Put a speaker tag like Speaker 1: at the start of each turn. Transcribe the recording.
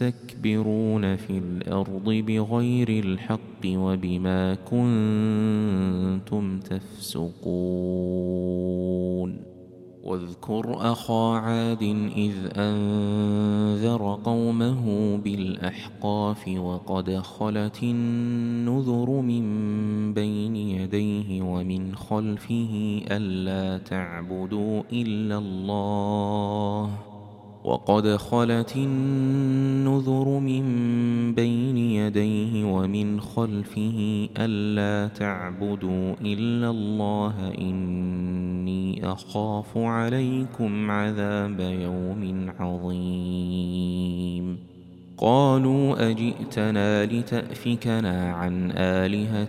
Speaker 1: يستكبرون في الأرض بغير الحق وبما كنتم تفسقون واذكر أخا عاد إذ أنذر قومه بالأحقاف وقد خلت النذر من بين يديه ومن خلفه ألا تعبدوا إلا الله وقد خلت النذر من بين يديه ومن خلفه ألا تعبدوا إلا الله إني أخاف عليكم عذاب يوم عظيم قالوا أجئتنا لتأفكنا عن آلهتنا